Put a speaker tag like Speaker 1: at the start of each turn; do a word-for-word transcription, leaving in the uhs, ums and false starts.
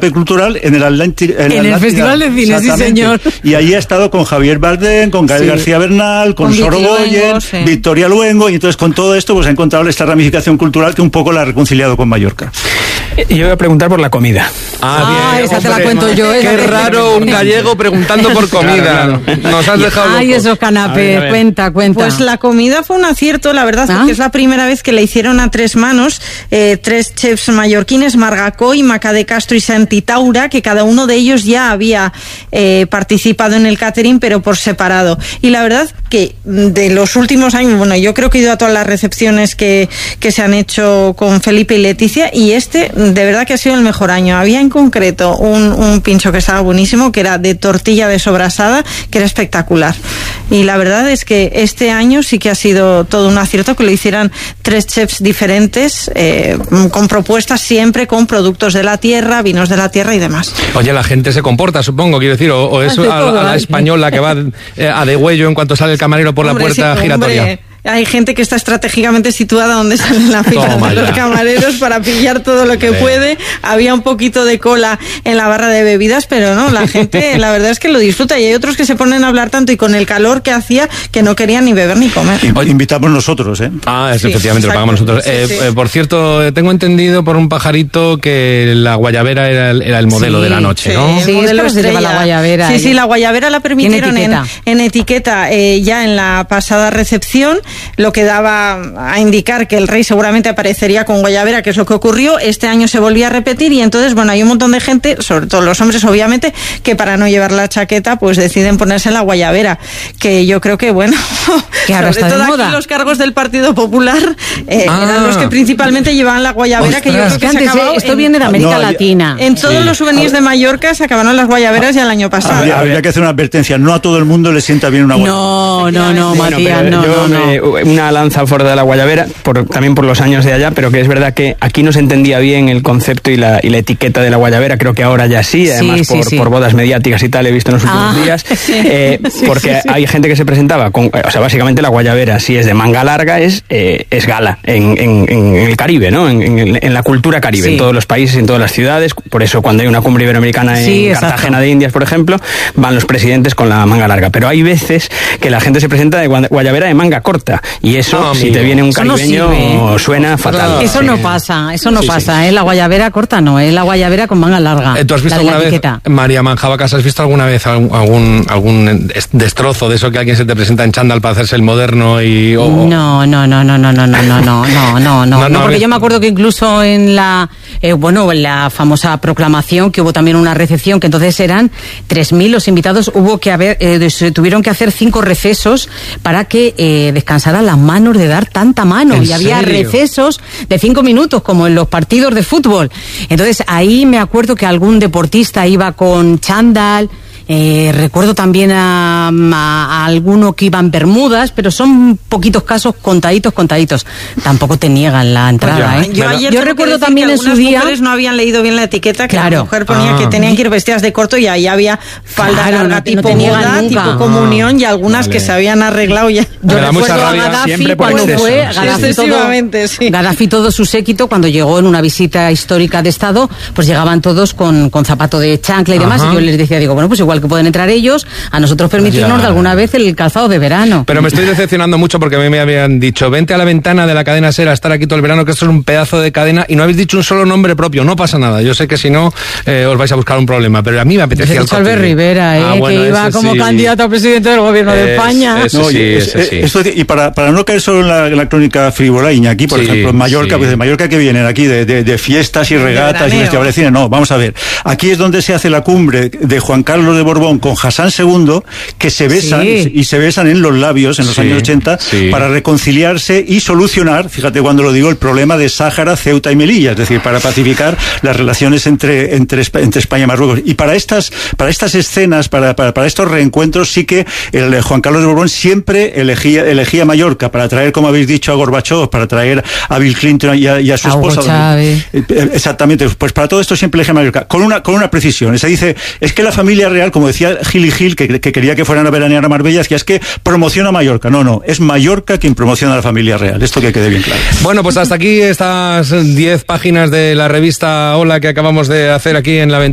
Speaker 1: escape cultural en el Atlántida.
Speaker 2: En, en el Festival de Cine, sí señor.
Speaker 1: Y allí ha estado con Javier Bardem, con Gael sí. García Bernal, con, con Sorogoyen, sí. Victoria Luengo, y entonces con todo esto pues ha encontrado esta ramificación cultural que un poco la ha reconciliado con Mallorca.
Speaker 3: Yo voy a preguntar por la comida.
Speaker 2: Ah, ah bien, esa hombre, te la cuento yo.
Speaker 4: Qué raro un gallego preguntando por comida. Claro, claro. Nos has dejado locos.
Speaker 2: Ay, esos canapés, a ver, a ver. cuenta, cuenta.
Speaker 5: Pues la comida fue un acierto, la verdad, ¿Ah? porque es la primera vez que la hicieron a tres manos, eh, tres chefs mallorquines, Marga Coy, Maca de Castro y Santi Taura, que cada uno de ellos ya había eh, participado en el catering, pero por separado. Y la verdad que de los últimos años, bueno, yo creo que he ido a todas las recepciones que, que se han hecho con Felipe y Leticia, y este de verdad que ha sido el mejor año. Había en concreto un, un pincho que estaba buenísimo, que era de tortilla de sobrasada, que era espectacular. Y la verdad es que este año sí que ha sido todo un acierto, que lo hicieran tres chefs diferentes, eh, con propuestas siempre con productos de la tierra, vinos de la tierra y demás.
Speaker 4: Oye, la gente se comporta, supongo, quiero decir, o, o es a, a la española que va eh, a degüello en cuanto sale el camarero por hombre, la puerta sí, giratoria.
Speaker 5: Hombre. Hay gente que está estratégicamente situada donde sale la fila de los camareros para pillar todo lo que sí. puede. Había un poquito de cola en la barra de bebidas, pero no, la gente la verdad es que lo disfruta, y hay otros que se ponen a hablar tanto y con el calor que hacía que no querían ni beber ni comer.
Speaker 1: Hoy invitamos nosotros, ¿eh?
Speaker 4: Ah, es, sí, efectivamente, exacto, lo pagamos nosotros. Sí, eh, sí. Eh, por cierto, tengo entendido por un pajarito que la guayabera era el, era el modelo sí, de la noche,
Speaker 5: sí,
Speaker 4: ¿no?
Speaker 5: Sí, el modelo
Speaker 2: se lleva la guayabera.
Speaker 5: Sí, sí, la guayabera la permitieron en etiqueta, en, en etiqueta eh, ya en la pasada recepción, lo que daba a indicar que el rey seguramente aparecería con guayabera, que es lo que ocurrió. Este año se volvía a repetir, y entonces, bueno, hay un montón de gente, sobre todo los hombres, obviamente, que para no llevar la chaqueta, pues deciden ponerse la guayabera, que yo creo que, bueno,
Speaker 2: que ahora
Speaker 5: sobre
Speaker 2: está
Speaker 5: todo
Speaker 2: de moda.
Speaker 5: Aquí los cargos del Partido Popular eh, ah. eran los que principalmente llevaban la guayabera. Ostras, que yo creo que, que
Speaker 2: antes,
Speaker 5: se acabó
Speaker 2: esto
Speaker 5: en,
Speaker 2: viene de América
Speaker 5: no,
Speaker 2: Latina.
Speaker 5: En todos sí. los souvenirs de Mallorca se acabaron las guayaberas ya el año pasado.
Speaker 1: Habría, habría que hacer una advertencia, no a todo el mundo le sienta bien una guayabera.
Speaker 2: No, no, no, bueno, Matías, no,
Speaker 3: yo
Speaker 2: no,
Speaker 3: me,
Speaker 2: no.
Speaker 3: Una lanza fuera de la guayabera, por, también por los años de allá, pero que es verdad que aquí no se entendía bien el concepto y la, y la etiqueta de la guayabera. Creo que ahora ya sí, además sí, sí, por, sí. por bodas mediáticas y tal, he visto en los últimos ah, días, eh, sí, porque sí, sí. hay gente que se presentaba con, o sea, básicamente la guayabera, si es de manga larga, es, eh, es gala en, en, en el Caribe, ¿no? En, en, en la cultura caribe, sí. en todos los países, en todas las ciudades. Por eso cuando hay una cumbre iberoamericana en sí, Cartagena de Indias, por ejemplo, van los presidentes con la manga larga. Pero hay veces que la gente se presenta de guayabera de manga corta, y eso, no, si te viene un caribeño, no suena fatal.
Speaker 2: Eso sí. no pasa, eso no sí, pasa, sí. ¿eh? La guayabera corta no, es ¿eh? La guayabera con manga larga.
Speaker 4: ¿Tú has visto alguna vez, María Manjabacas, has visto alguna vez algún, algún destrozo de eso que alguien se te presenta en chándal para hacerse el moderno y... O,
Speaker 2: no, no, no, no, no, no, no, no, no, no, no, no, no, no, porque yo me acuerdo que incluso en la, eh, bueno, en la famosa proclamación, que hubo también una recepción, que entonces eran tres mil los invitados, hubo que haber, eh, se tuvieron que hacer cinco recesos para que eh, descansaran las manos de dar tanta mano, y había recesos de cinco minutos, como en los partidos de fútbol. Entonces ahí me acuerdo que algún deportista iba con chándal. Eh, recuerdo también a, a, a alguno que iban bermudas, pero son poquitos casos, contaditos, contaditos. Tampoco te niegan la entrada,
Speaker 5: pues yo,
Speaker 2: ¿eh?
Speaker 5: Yo, ayer
Speaker 2: yo recuerdo también en su día.
Speaker 5: Mujeres no habían leído bien la etiqueta, que claro. la mujer ponía ah. que tenían que ir vestidas de corto, y ahí había falda claro, larga, no, tipo no boda, tipo ah. comunión, y algunas vale. que se habían arreglado ya.
Speaker 2: Yo recuerdo a Gaddafi cuando fue Gaddafi todo,
Speaker 5: sí.
Speaker 2: Gaddafi todo su séquito, cuando llegó en una visita histórica de Estado, pues llegaban todos con, con zapato de chancla y demás, Ajá. y yo les decía, digo, bueno, pues igual que pueden entrar ellos, a nosotros permitirnos ya. de alguna vez el calzado de verano.
Speaker 4: Pero me estoy decepcionando mucho, porque a mí me habían dicho, vente a la ventana de la cadena SER a estar aquí todo el verano, que esto es un pedazo de cadena, y no habéis dicho un solo nombre propio. No pasa nada, yo sé que si no eh, os vais a buscar un problema, pero a mí me apetecía el
Speaker 2: Albert Rivera, eh, ah, bueno, que iba como sí. candidato a presidente del gobierno es, de España.
Speaker 4: Eso no, sí, eso sí.
Speaker 1: Esto, y para, para no caer solo en la, en la crónica frívola, Iñaki, por sí, ejemplo, en Mallorca, sí. pues de Mallorca que vienen aquí de, de, de fiestas y regatas y festivales de cine, no, vamos a ver. Aquí es donde se hace la cumbre de Juan Carlos de Borbón con Hassan segundo, que se besan sí. y se besan en los labios en los sí, años ochenta sí. para reconciliarse y solucionar, fíjate cuando lo digo, el problema de Sáhara, Ceuta y Melilla, es decir, para pacificar las relaciones entre entre, entre España y Marruecos. Y para estas para estas escenas, para, para, para estos reencuentros, sí que el Juan Carlos de Borbón siempre elegía elegía Mallorca para traer, como habéis dicho, a Gorbachov, para traer a Bill Clinton y a, y a su
Speaker 2: Hugo
Speaker 1: esposa.
Speaker 2: Chávez.
Speaker 1: Exactamente, pues para todo esto siempre elegía Mallorca, con una con una precisión. Se dice, es que la familia real, como decía Gil y Gil, que, que quería que fueran a veranear a Marbella, es que es que promociona Mallorca. No, no, es Mallorca quien promociona a la familia real. Esto que quede bien claro.
Speaker 4: Bueno, pues hasta aquí estas diez páginas de la revista Hola que acabamos de hacer aquí en La Ventana.